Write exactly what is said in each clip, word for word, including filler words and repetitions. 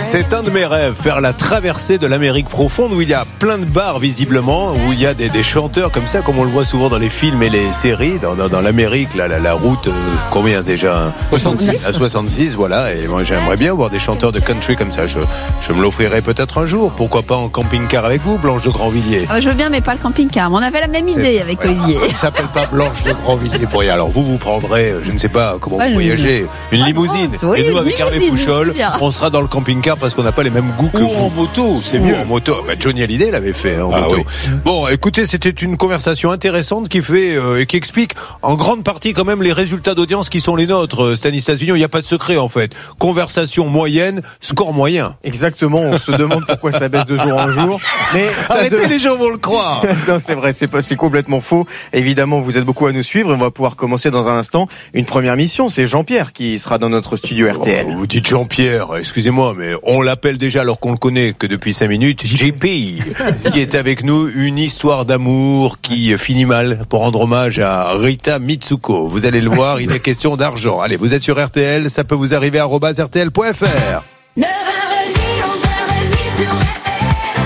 C'est un de mes rêves, faire la traversée de l'Amérique profonde où il y a plein de bars visiblement, où il y a des, des chanteurs comme ça, comme on le voit souvent dans les films et les séries, dans, dans, dans l'Amérique, là, la, la route, euh, combien déjà soixante-six À soixante-six, voilà, et moi j'aimerais bien voir des chanteurs de country comme ça, je, je me l'offrirai peut-être un jour, pourquoi pas en camping-car avec vous, Blanche de Grandvilliers. euh, Je veux bien, mais pas le camping-car, mais on avait la même idée C'est, avec ouais, Olivier. Elle ne s'appelle pas Blanche de Grandvilliers pour rien, alors vous, vous prendrez, je ne sais pas comment Ouais, vous voyagez, une limousine, oui, et nous une avec Hervé limousine, Pouchol, bien. on sera dans le camping-car parce qu'on n'a pas les mêmes goûts que Ou vous. en moto, c'est Ou mieux. en moto. Bah, Johnny Hallyday l'avait fait hein, en Ah, moto. oui. Bon, écoutez, c'était une conversation intéressante qui fait euh, et qui explique en grande partie quand même les résultats d'audience qui sont les nôtres. euh, Stanislas Vignon, il n'y a pas de secret en fait. Conversation moyenne, score moyen. Exactement, on se demande pourquoi ça baisse de jour en jour. Mais ça Arrêtez, de... les gens vont le croire. Non, c'est vrai, c'est pas, c'est complètement faux. Évidemment, vous êtes beaucoup à nous suivre et on va pouvoir commencer dans un instant une première mission. C'est Jean-Pierre qui sera dans notre studio R T L. Oh, vous dites Jean-Pierre, excusez-moi, mais on l'appelle déjà alors qu'on le connaît que depuis cinq minutes, J P, qui est avec nous, une histoire d'amour qui finit mal pour rendre hommage à Rita Mitsuko. Vous allez le voir, il est question d'argent. Allez, vous êtes sur R T L, ça peut vous arriver à arobase r t l point f r. neuf heures trente, onze heures trente sur R T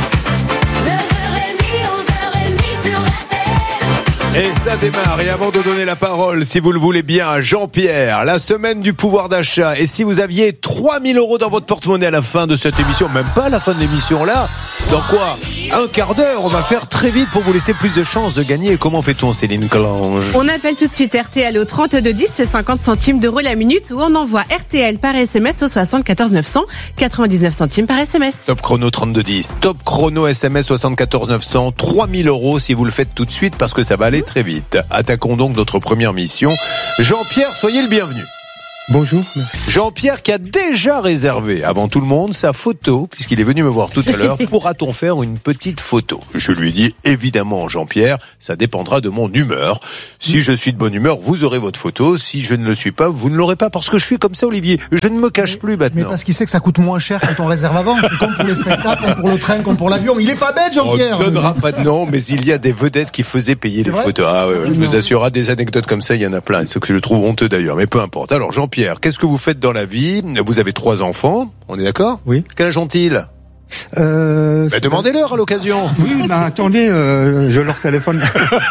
L. neuf heures trente, onze heures trente sur R T L. Et ça démarre, et avant de donner la parole, si vous le voulez bien, à Jean-Pierre, la semaine du pouvoir d'achat, et si vous aviez trois mille euros dans votre porte-monnaie à la fin de cette émission, même pas à la fin de l'émission là, dans quoi un quart d'heure, on va faire très vite pour vous laisser plus de chances de gagner. Et comment fait-on, Céline Collange? On appelle tout de suite R T L au trente-deux dix, c'est cinquante centimes d'euros la minute, ou on envoie R T L par S M S au soixante-quatorze neuf cents, quatre-vingt-dix-neuf centimes par S M S. Top chrono trente-deux dix, top chrono S M S soixante-quatorze neuf cents, trois mille euros si vous le faites tout de suite parce que ça va aller très vite. Attaquons donc notre première mission. Jean-Pierre, soyez le bienvenu. Bonjour. Jean-Pierre qui a déjà réservé avant tout le monde sa photo, puisqu'il est venu me voir tout à l'heure. Pourra-t-on faire une petite photo? Je lui dis évidemment, Jean-Pierre, ça dépendra de mon humeur. Si je suis de bonne humeur, vous aurez votre photo. Si je ne le suis pas, vous ne l'aurez pas, parce que je suis comme ça, Olivier. Je ne me cache plus maintenant. Mais parce qu'il sait que ça coûte moins cher quand on réserve avant. C'est comme pour les spectacles, comme pour le train, comme pour l'avion. Il est pas bête, Jean-Pierre. On ne donnera pas de nom, mais il y a des vedettes qui faisaient payer les vrai photos. Ah ouais, ouais, je Non. vous assure, à des anecdotes comme ça, il y en a plein. Ce que je trouve honteux d'ailleurs, mais peu importe. Alors Jean-Pierre, qu'est-ce que vous faites dans la vie? Vous avez trois enfants, on est d'accord? Oui. Quel âge ont-ils? Euh, Bah, demandez-leur à l'occasion. Oui, bah attendez, euh, je leur téléphone.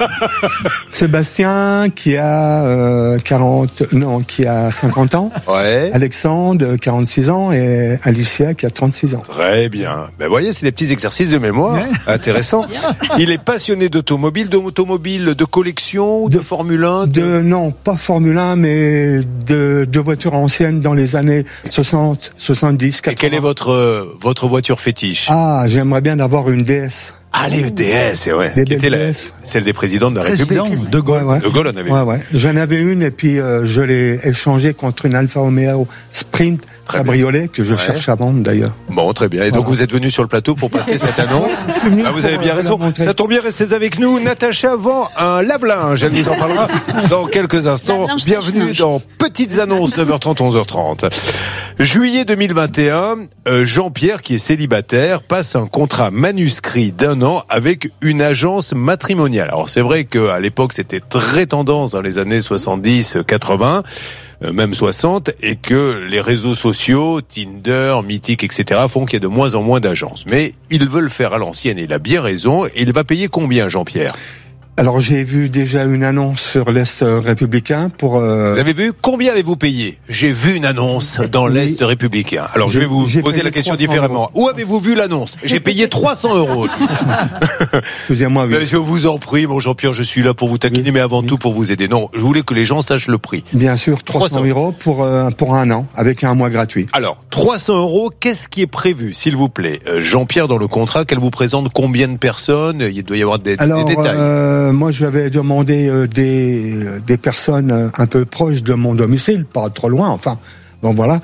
Sébastien qui a euh, quarante, non, qui a cinquante ans. Ouais. Alexandre, quarante-six ans, et Alicia qui a trente-six ans. Très bien. Ben voyez, c'est des petits exercices de mémoire. Ouais. Intéressant. Il est passionné d'automobile, d'automobile, de collection, ou de, De- Formule un. De non, pas Formule un, mais de, de voitures anciennes dans les années soixante, soixante-dix, Et quatre-vingts. quelle est votre euh, votre voiture fétiche? Ah, j'aimerais bien avoir une D S. Ah, les D S, c'est ouais. Les Qui était la- D S. celle des présidents de la Président République. de Gaulle. Ouais, ouais. De Gaulle, on avait. Ouais, ouais. J'en avais une et puis euh, je l'ai échangée contre une Alfa Romeo Sprint Très cabriolet que je Ouais. cherche à vendre d'ailleurs. Bon, très bien. Et donc, Voilà. vous êtes venu sur le plateau pour passer cette annonce. venu Ah, vous pour, avez bien euh, raison. la montrer. Ça tombe bien, restez avec nous. Natacha vend un lave-linge. Elle nous en parlera dans quelques instants. Lave-linge Bienvenue sèche-linge. dans Petites Annonces, neuf heures trente, onze heures trente. Juillet deux mille vingt et un, euh, Jean-Pierre, qui est célibataire, passe un contrat manuscrit d'un an avec une agence matrimoniale. Alors, c'est vrai qu'à l'époque, c'était très tendance dans les années soixante-dix, quatre-vingts. Euh, même soixante, et que les réseaux sociaux, Tinder, Mythique, et cetera, font qu'il y a de moins en moins d'agences. Mais ils veulent faire à l'ancienne, et il a bien raison. Et il va payer combien, Jean-Pierre? Alors j'ai vu déjà une annonce sur l'Est républicain pour... euh, Vous avez vu? Combien avez-vous payé? J'ai vu une annonce dans Oui. l'Est républicain. Alors, je J'ai- vais vous j'ai poser payé la question trois cents différemment. Où avez-vous vu l'annonce? J'ai payé trois cents euros. Excusez-moi, oui. Mais je vous en prie, mon Jean-Pierre, je suis là pour vous taquiner, Oui. mais avant Oui. tout pour vous aider. Non, je voulais que les gens sachent le prix. Bien sûr, trois cents trois cents euros pour, euh, pour un an, avec un mois gratuit. Alors, trois cents euros, qu'est-ce qui est prévu, s'il vous plaît? Euh, Jean-Pierre, dans le contrat, qu'elle vous présente combien de personnes? Il doit y avoir des, Alors, des détails. euh, moi je lui avais demandé euh, des, des personnes euh, un peu proches de mon domicile, pas trop loin, enfin... Bon voilà,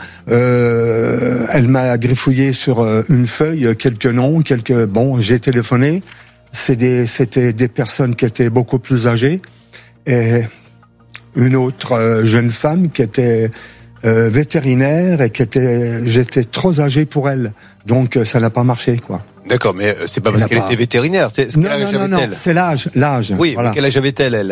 euh, elle m'a griffouillé sur euh, une feuille quelques noms, quelques bon, j'ai téléphoné. C'est des, c'était des personnes qui étaient beaucoup plus âgées et une autre euh, jeune femme qui était euh, vétérinaire et qui était, j'étais trop âgé pour elle, donc euh, ça n'a pas marché quoi. D'accord, mais euh, c'est pas Elle parce n'a qu'elle pas- était vétérinaire, c'est ce Non quel âge non non, non avait-elle? c'est l'âge, l'âge. Oui, voilà. mais quel âge avait-elle, elle?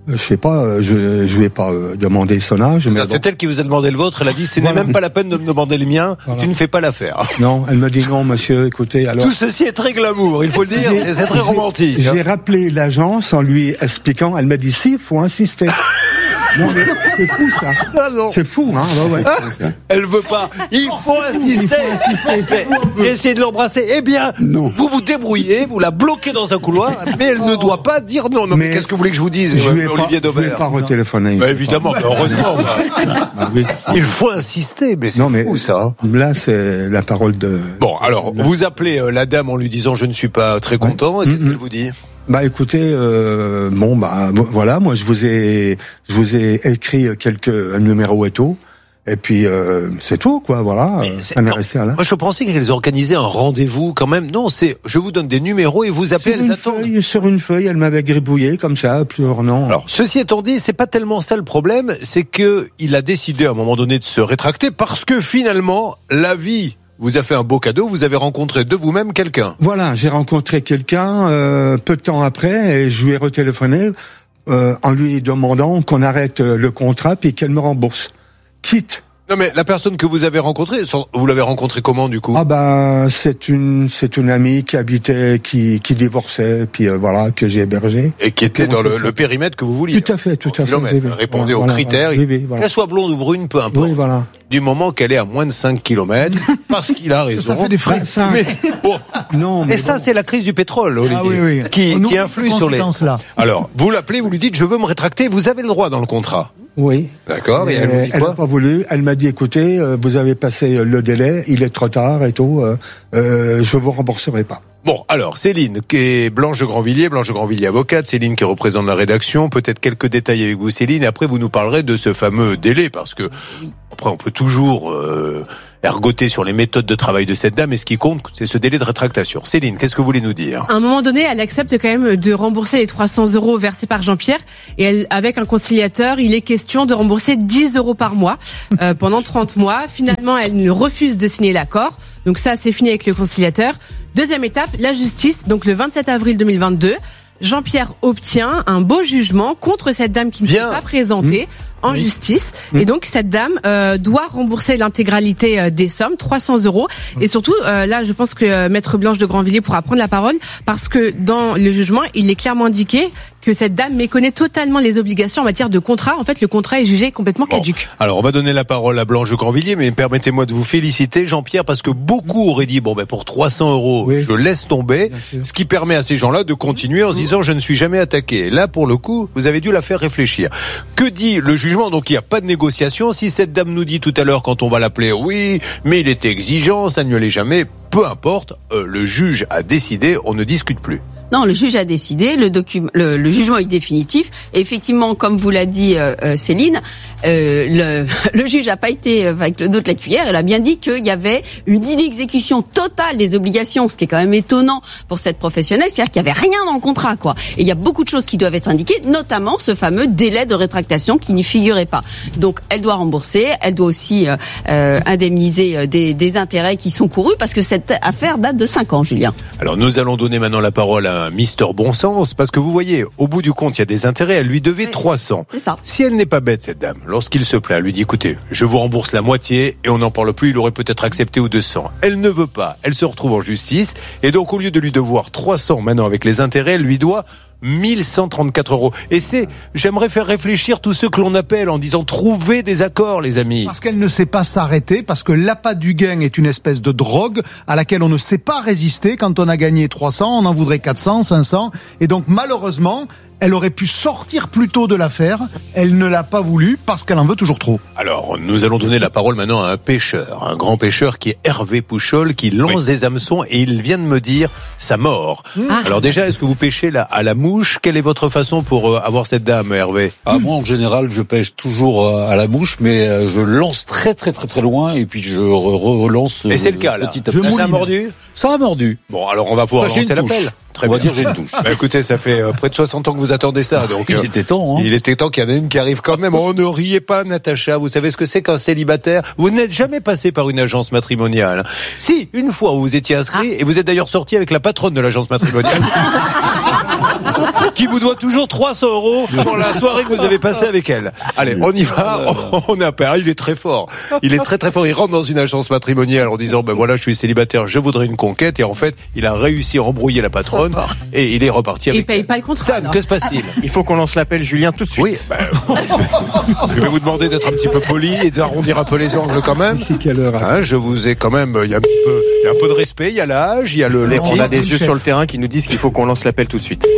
Je sais pas, euh, je je vais pas euh, demander son âge. Mais C'est bon. elle qui vous a demandé le vôtre. Elle a dit, ce n'est Voilà. même pas la peine de me demander le mien. Voilà. Tu ne fais pas l'affaire. Non, elle me dit non, monsieur. Écoutez, alors. Tout ceci est très glamour, il faut le dire. J'ai- C'est très j'ai- romantique. J'ai rappelé l'agence en lui expliquant. Elle m'a dit si, faut insister. Non mais c'est fou ça. Ah non. C'est fou, hein. Ouais, ouais. Elle veut pas. Il faut insister. Il faut insister. Mais J'ai essayé de l'embrasser. Eh bien, Non. vous vous débrouillez, vous la bloquez dans un couloir, mais elle ne doit pas dire non. Non, mais, Mais qu'est-ce que vous voulez que je vous dise, Je euh, vais pas, Olivier je vais Daubert? pas retéléphoner. Bah, évidemment, mais heureusement. bah. Ah, oui. Il faut insister, mais c'est Non mais fou ça. hein. là c'est la parole de. Bon, alors, vous appelez euh, la dame en lui disant je ne suis pas très content, et qu'est-ce Mhm. qu'elle vous dit? Bah écoutez, euh, bon bah vo- voilà, moi je vous ai je vous ai écrit quelques numéros et tout, et puis euh, c'est tout quoi, voilà. Mais euh, c'est- Ça m'est non. resté là. Moi, je pensais qu'elles organisaient un rendez-vous quand même. Non, c'est je vous donne des numéros et vous appelez, Sur elles une, attendent. feuille, sur une feuille, elle m'avait gribouillé comme ça, plus non. Alors, ceci étant dit, c'est pas tellement ça le problème, c'est que il a décidé à un moment donné de se rétracter parce que finalement, la vie vous a fait un beau cadeau, vous avez rencontré de vous-même quelqu'un. Voilà, j'ai rencontré quelqu'un euh, peu de temps après et je lui ai retéléphoné euh, en lui demandant qu'on arrête euh, le contrat puis qu'elle me rembourse. Quitte. Non mais la personne que vous avez rencontrée, vous l'avez rencontrée comment du coup? Ah ben c'est une c'est une amie qui habitait qui qui divorçait puis euh, voilà que j'ai hébergé. Et qui était Puis on dans s'est le, fait. le périmètre que vous vouliez. Tout à fait, tout à fait. Kilomètres. oui, oui. Répondez Voilà, aux critères. voilà, oui, oui, voilà. Qu'elle soit blonde ou brune, peu importe. Oui, voilà. Du moment qu'elle est à moins de cinq kilomètres, parce qu'il a raison. Ça fait des frais. Bah, ça- Mais, bon. Non, mais Et ça, bon. c'est la crise du pétrole, Olivier, Ah oui, oui. qui, On nous qui fait influe ces sur les... conséquences-là. Alors, vous l'appelez, vous lui dites, je veux me rétracter, vous avez le droit dans le contrat. Oui. D'accord, et elle vous dit elle quoi? n'a pas voulu. Elle m'a dit, écoutez, euh, vous avez passé le délai, il est trop tard et tout. Euh, euh, je vous rembourserai pas. Bon, alors, Céline, qui est Blanche de Grandvilliers, Blanche de Grandvilliers avocate, Céline qui représente la rédaction, peut-être quelques détails avec vous, Céline, et après vous nous parlerez de ce fameux délai, parce que, après, on peut toujours euh, ergoter sur les méthodes de travail de cette dame, et ce qui compte, c'est ce délai de rétractation. Céline, qu'est-ce que vous voulez nous dire? À un moment donné, elle accepte quand même de rembourser les trois cents euros versés par Jean-Pierre. Et elle, avec un conciliateur, il est question de rembourser dix euros par mois euh, pendant trente mois. Finalement, elle refuse de signer l'accord. Donc ça, c'est fini avec le conciliateur. Deuxième étape, la justice. Donc le vingt-sept avril deux mille vingt-deux, Jean-Pierre obtient un beau jugement contre cette dame qui ne s'est Bien. pas présentée. Mmh. En justice, et donc cette dame euh, doit rembourser l'intégralité euh, des sommes, trois cents euros, et surtout euh, là, je pense que euh, Maître Blanche de Grandvilliers pourra prendre la parole parce que dans le jugement, il est clairement indiqué que cette dame méconnaît totalement les obligations en matière de contrat. En fait, le contrat est jugé complètement Bon. caduc. Alors, on va donner la parole à Blanche de Grandvilliers, mais permettez-moi de vous féliciter, Jean-Pierre, parce que beaucoup auraient dit, bon, ben, pour trois cents euros, Oui. je laisse tomber, Bien sûr. ce qui permet à ces gens-là de continuer en se disant, je ne suis jamais attaqué. Là, pour le coup, vous avez dû la faire réfléchir. Que dit le jugement? Donc, il n'y a pas de négociation. Si cette dame nous dit tout à l'heure, quand on va l'appeler, oui, mais il était exigeant, ça ne l'est jamais, peu importe, euh, le juge a décidé, on ne discute plus. Non, le juge a décidé, le, document, le, le jugement est définitif. Et effectivement, comme vous l'a dit euh, euh, Céline, euh, le, le juge n'a pas été avec le dos de la cuillère. Elle a bien dit qu'il y avait une inexécution totale des obligations, ce qui est quand même étonnant pour cette professionnelle. C'est-à-dire qu'il n'y avait rien dans le contrat, quoi. Et il y a beaucoup de choses qui doivent être indiquées, notamment ce fameux délai de rétractation qui n'y figurait pas. Donc, elle doit rembourser, elle doit aussi euh, euh, indemniser des, des intérêts qui sont courus, parce que cette affaire date de cinq ans, Julien. Alors, nous allons donner maintenant la parole à Mister Bon Sens, parce que vous voyez, au bout du compte, il y a des intérêts, elle lui devait Oui. trois cents. C'est ça. Si elle n'est pas bête, cette dame, lorsqu'il se plaint, elle lui dit, écoutez, je vous rembourse la moitié et on n'en parle plus, il aurait peut-être accepté ou deux cents. Elle ne veut pas, elle se retrouve en justice, et donc au lieu de lui devoir trois cents maintenant avec les intérêts, elle lui doit mille cent trente-quatre euros. Et c'est, j'aimerais faire réfléchir tous ceux que l'on appelle en disant, trouvez des accords, les amis. Parce qu'elle ne sait pas s'arrêter, parce que l'appât du gain est une espèce de drogue à laquelle on ne sait pas résister. Quand on a gagné trois cents, on en voudrait quatre cents, cinq cents. Et donc, malheureusement, elle aurait pu sortir plus tôt de l'affaire. Elle ne l'a pas voulu parce qu'elle en veut toujours trop. Alors, nous allons donner la parole maintenant à un pêcheur, un grand pêcheur qui est Hervé Pouchol, qui lance des hameçons et il vient de me dire sa mort. Ah. Alors déjà, est-ce que vous pêchez là, à la mouche? Quelle est votre façon pour euh, avoir cette dame, Hervé? Ah, moi, en général, je pêche toujours euh, à la mouche, mais euh, je lance très très très très loin et puis je re- re- relance. Et c'est le euh, cas là. petit à Je petit. Ça a mouline. mordu? Ça a mordu. Bon, alors on va pouvoir Enfin, j'ai lancer une touche. l'appel. Très On va bien. dire j'ai une touche. Bah, écoutez, ça fait euh, près de soixante ans que vous attendez ça, donc Il euh, était temps, hein. il était temps qu'il y en ait une qui arrive quand même. Oh, ne riez pas, Natacha. Vous savez ce que c'est qu'un célibataire? Vous n'êtes jamais passé par une agence matrimoniale. Si, une fois, vous étiez inscrit et vous êtes d'ailleurs sorti avec la patronne de l'agence matrimoniale. qui vous doit toujours trois cents euros pour la soirée que vous avez passée avec elle. Allez, on y va. On appelle. Il est très fort. Il est très très fort. Il rentre dans une agence matrimoniale en disant ben voilà, je suis célibataire, je voudrais une conquête. Et en fait, il a réussi à embrouiller la patronne et il est reparti avec. Il paye pas le contrat. Stan, alors. que se passe-t-il? Il faut qu'on lance l'appel, Julien, tout de suite. Oui, ben, je vais vous demander d'être un petit peu poli et d'arrondir un peu les angles quand même. Ici, quelle heure? Hein, je vous ai quand même, il y a un petit peu, il y a un peu de respect, il y a l'âge, il y a le, le On titre. a des petit yeux chef. sur le terrain qui nous disent qu'il faut qu'on lance l'appel tout de suite.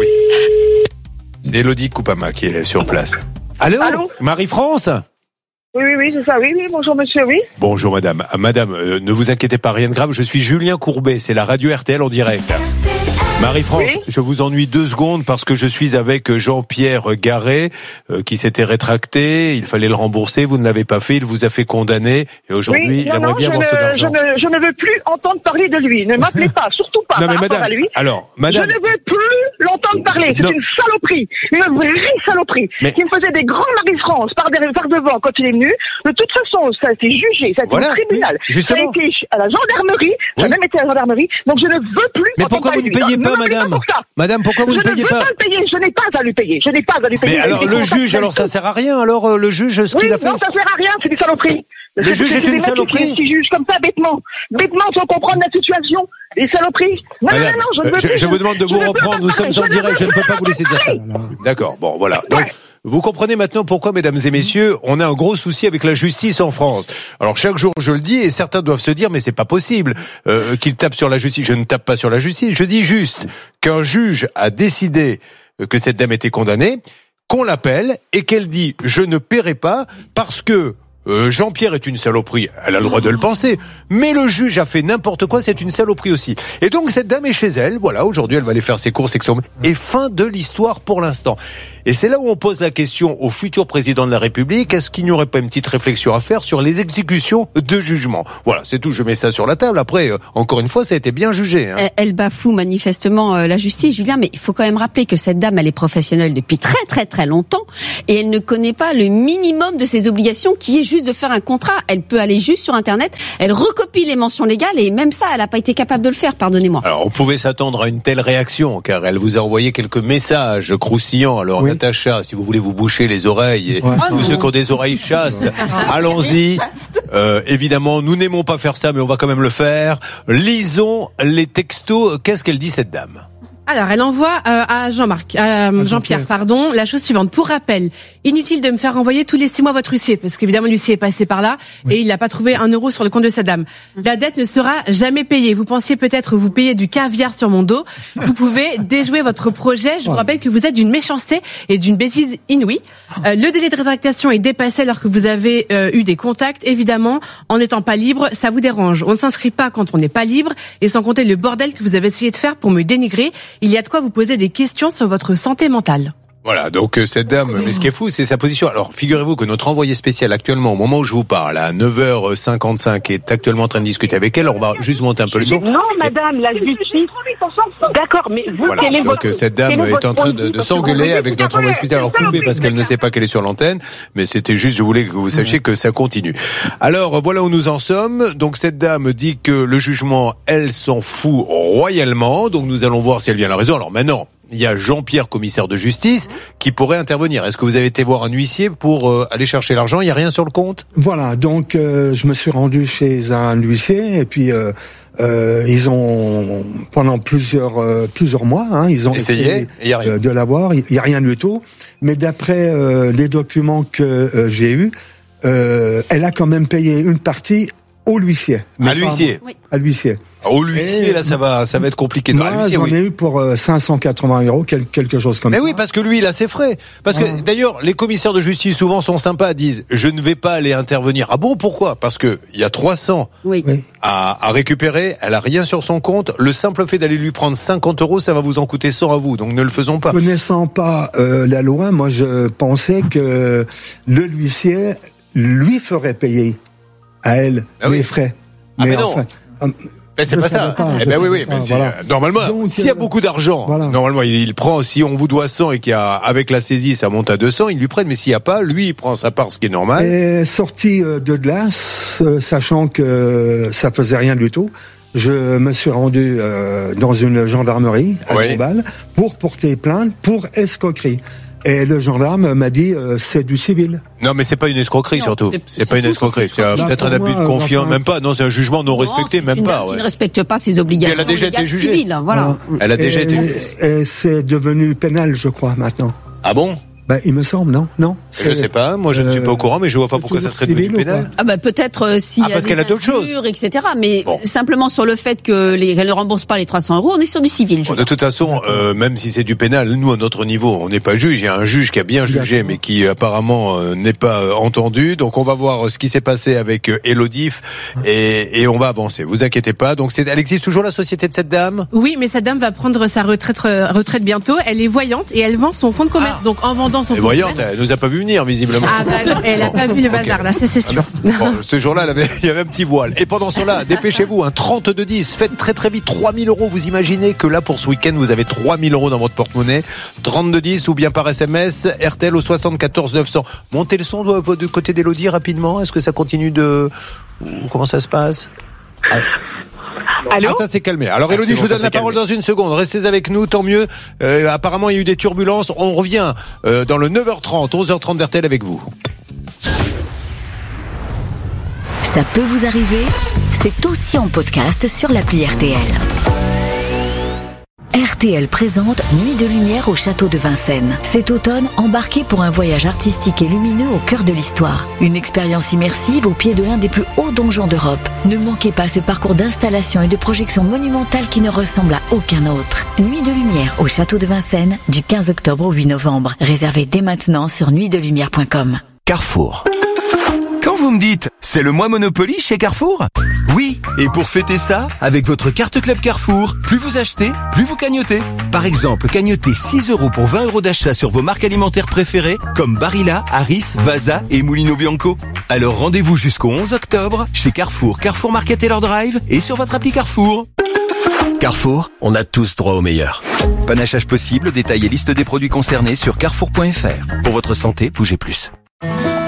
C'est Élodie Coupama qui est sur place. Allô, Allô Marie-France? Oui, oui, oui, c'est ça. Oui, oui, bonjour monsieur, oui. Bonjour madame. Ah, madame, euh, ne vous inquiétez pas, rien de grave, je suis Julien Courbet, c'est la radio R T L en direct. Marie-France, Oui. je vous ennuie deux secondes parce que je suis avec Jean-Pierre Garret euh, qui s'était rétracté, il fallait le rembourser, vous ne l'avez pas fait, il vous a fait condamner et aujourd'hui Oui, il non, aimerait non, bien je avoir son ne, je, argent. ne, je ne veux plus entendre parler de lui. Ne m'appelez pas, surtout pas Non mais par rapport madame, à lui. alors madame, Je ne veux plus l'entendre parler. C'est Non. une saloperie, une vraie saloperie, Mais- qui me faisait des grands Marie-France par, derrière- par devant quand il est venu. De toute façon, ça a été jugé, ça a été Voilà, au tribunal, oui, justement. ça a été à la gendarmerie, ça a Oui. même été à la gendarmerie. Donc je ne veux plus mais entendre pourquoi vous parler ne de lui. payez Ne pas m'appelez madame? pour ça. Madame, pourquoi vous Je ne ne payez veux pas? pas le payer, je n'ai pas à lui payer, je n'ai pas à lui payer. Mais alors J'ai des le contacts juge, alors ça avec sert à rien, alors euh, le juge, ce Oui, qu'il a fait? non, ça sert à rien, c'est des saloperies. Le C'est- juge c'est est des une mecs qui- saloperie. Qui jugent comme ça bêtement. Bêtement, sans comprendre la situation. Des saloperies. Non, Madame, non, non, je ne euh, veux je, plus. je vous demande de je vous ne veux plus reprendre, nous entendre sommes en parler, direct, je ne peux pas vous laisser dire ça. D'accord, bon voilà. Donc, Ouais. vous comprenez maintenant pourquoi, mesdames et messieurs, on a un gros souci avec la justice en France. Alors chaque jour, je le dis, et certains doivent se dire, mais c'est pas possible euh, qu'ils tapent sur la justice. Je ne tape pas sur la justice, je dis juste qu'un juge a décidé que cette dame était condamnée, qu'on l'appelle et qu'elle dit « je ne paierai pas parce que euh, Jean-Pierre est une saloperie ». Elle a le droit de le penser, mais le juge a fait n'importe quoi, c'est une saloperie aussi. Et donc cette dame est chez elle, voilà, aujourd'hui elle va aller faire ses courses et son... Et fin de l'histoire pour l'instant. Et c'est là où on pose la question au futur président de la République, est-ce qu'il n'y aurait pas une petite réflexion à faire sur les exécutions de jugement? Voilà, c'est tout, je mets ça sur la table. Après, euh, encore une fois, ça a été bien jugé. Hein. Elle, elle bafoue manifestement euh, la justice, Julien, mais il faut quand même rappeler que cette dame, elle est professionnelle depuis très très très longtemps et elle ne connaît pas le minimum de ses obligations qui est juste de faire un contrat. Elle peut aller juste sur Internet, elle recopie les mentions légales et même ça, elle n'a pas été capable de le faire, pardonnez-moi. Alors, on pouvait s'attendre à une telle réaction, car elle vous a envoyé quelques messages croustillants. Alors, Oui. Natacha, si vous voulez vous boucher les oreilles, et Ouais. tous ceux qui ont des oreilles chasse, allons-y. Euh, évidemment, nous n'aimons pas faire ça, mais on va quand même le faire. Lisons les textos. Qu'est-ce qu'elle dit, cette dame? Alors, elle envoie euh, à Jean-Marc, à euh, Jean-Pierre, pardon, la chose suivante. Pour rappel, inutile de me faire renvoyer tous les six mois votre huissier, parce qu'évidemment l'huissier est passé par là et il n'a pas trouvé un euro sur le compte de cette dame. La dette ne sera jamais payée. Vous pensiez peut-être vous payer du caviar sur mon dos. Vous pouvez déjouer votre projet. Je vous rappelle que vous êtes d'une méchanceté et d'une bêtise inouïe. Euh, le délai de rétractation est dépassé alors que vous avez euh, eu des contacts. Évidemment, en n'étant pas libre, ça vous dérange. On ne s'inscrit pas quand on n'est pas libre et sans compter le bordel que vous avez essayé de faire pour me dénigrer. Il y a de quoi vous poser des questions sur votre santé mentale. Voilà, donc euh, cette dame, mais ce qui est fou, c'est sa position. Alors, figurez-vous que notre envoyé spécial actuellement, au moment où je vous parle, à neuf heures cinquante-cinq, est actuellement en train de discuter avec elle. On va juste monter un peu le son. Non, madame, la justice. D'accord, mais vous, Voilà, quel est donc votre... euh, cette dame quel est votre en train point de, vue de parce que s'engueuler vous avec dites, notre envoyé spécial. Alors coupé parce qu'elle ne sait pas qu'elle est sur l'antenne, mais c'était juste, je voulais que vous sachiez que ça continue. Alors voilà où nous en sommes. Donc cette dame dit que le jugement, elle s'en fout royalement. Donc nous allons voir si elle vient à la raison. Alors maintenant, il y a Jean-Pierre, commissaire de justice, qui pourrait intervenir. Est-ce que vous avez été voir un huissier pour euh, aller chercher l'argent? Il n'y a rien sur le compte? Voilà, donc euh, je me suis rendu chez un huissier et puis euh, euh, ils ont pendant plusieurs euh, plusieurs mois, hein, ils ont Essayé, essayé et il y a rien. euh, de l'avoir. Il y a rien du tout. Mais d'après euh, les documents que euh, j'ai eus, euh, elle a quand même payé une partie au huissier. Mais À pas l'huissier? moi. À l'huissier. Au huissier, Et- là, ça va, ça va être compliqué. Non, à Moi, l'huissier, j'en oui. ai eu pour euh, cinq cent quatre-vingts euros, quel- quelque chose comme Mais ça. oui, parce que lui, il a ses frais. Parce que, Ah. d'ailleurs, les commissaires de justice, souvent, sont sympas, disent, je ne vais pas aller intervenir. Ah bon, pourquoi? Parce que, il y a trois cents Oui. Oui. à, à récupérer, elle a rien sur son compte. Le simple fait d'aller lui prendre cinquante euros, ça va vous en coûter cent à vous. Donc, ne le faisons pas. Connaissant pas euh, la loi, moi je pensais que le huissier lui ferait payer à elle Ah oui. les frais. Ah, mais non. euh, Ben, c'est Je pas savais ça. pas, eh je ben oui, savais oui, pas, mais c'est, voilà. euh, normalement, Donc, s'il y a euh, beaucoup d'argent, voilà. normalement, il, il prend, si on vous doit cent et qu'il y a, avec la saisie, ça monte à deux cents, il lui prête, mais s'il y a pas, lui, il prend sa part, ce qui est normal. Et sorti euh, de glace, euh, sachant que ça faisait rien du tout, je me suis rendu euh, dans une gendarmerie à Oui. Dombasle pour porter plainte pour escroquerie. Et le gendarme m'a dit euh, c'est du civil. Non, mais c'est pas une escroquerie Non, surtout. c'est- C'est pas c'est une tout escroquerie. sauf C'est euh, escroquerie. peut-être un Bah, pour abus de moi, confiance, enfin- même pas. Non, c'est un jugement non Non, respecté, c'est même une pas. dame qui ouais. ne respecte pas ses obligations Elle a déjà été légales jugée. civiles, voilà. Elle a déjà et, été. Et c'est devenu pénal, je crois, maintenant. Ah bon? Ben, il me semble, non, non. Je c'est- sais pas. Moi, je ne suis pas au courant, mais je vois pas c'est pourquoi ça toujours serait devenu civil ou pénal. pas Ah bah peut-être euh, s'il Ah, y a parce des qu'elle a d'autres choses. injures, et cetera. Mais Bon. simplement sur le fait que les, qu'elle ne rembourse pas les trois cents euros, on est sur du civil. je Bon, de crois. toute façon, euh, même si c'est du pénal, nous à notre niveau, on n'est pas juge. Il y a un juge qui a bien jugé, D'accord. mais qui apparemment euh, n'est pas euh, entendu. Donc on va voir euh, ce qui s'est passé avec euh, Elodif et, et on va avancer. Vous inquiétez pas. Donc c'est, elle existe toujours la société de cette dame. Oui, mais cette dame va prendre sa retraite, retraite bientôt. Elle est voyante et elle vend son fonds de commerce. Ah. Donc en vendant son Et fonds de voyante, commerce. elle nous a pas vu venir visiblement. Ah bah non, elle a pas vu le bazar là, ça c'est sûr. Bon, ce jour-là, elle avait- il y avait un petit voile. Et pendant ce temps-là, dépêchez-vous, un trente-deux dix, faites très très vite, trois mille euros. Vous imaginez que là, pour ce week-end, vous avez trois mille euros dans votre porte-monnaie. trente-deux dix ou bien par S M S, R T L au soixante-quatorze neuf cents. Montez le son de- du côté d'Élodie rapidement. Est-ce que ça continue de... Comment ça se passe? Ah. Allô? Ah, ça s'est calmé. Alors, Ah, Élodie, c'est je bon, vous ça donne la s'est parole calmé. dans une seconde. Restez avec nous, tant mieux. Euh, apparemment, il y a eu des turbulences. On revient euh, dans le neuf heures trente, onze heures trente d'R T L avec vous. Ça peut vous arriver, c'est aussi en podcast sur l'appli R T L. R T L présente Nuit de lumière au château de Vincennes. Cet automne, embarquez pour un voyage artistique et lumineux au cœur de l'histoire. Une expérience immersive au pied de l'un des plus hauts donjons d'Europe. Ne manquez pas ce parcours d'installation et de projection monumentale qui ne ressemble à aucun autre. Nuit de lumière au château de Vincennes du quinze octobre au huit novembre. Réservez dès maintenant sur nuit de lumière point com. Carrefour. Quand vous me dites « c'est le mois Monopoly chez Carrefour », oui, et pour fêter ça, avec votre carte Club Carrefour, plus vous achetez, plus vous cagnotez. Par exemple, cagnotez six euros pour vingt euros d'achat sur vos marques alimentaires préférées, comme Barilla, Harris, Vasa et Mulino Bianco. Alors rendez-vous jusqu'au onze octobre, chez Carrefour, Carrefour Market Taylor Drive et sur votre appli Carrefour. Carrefour, on a tous droit au meilleur. Panachage possible, détail et liste des produits concernés sur carrefour point f r. Pour votre santé, bougez plus.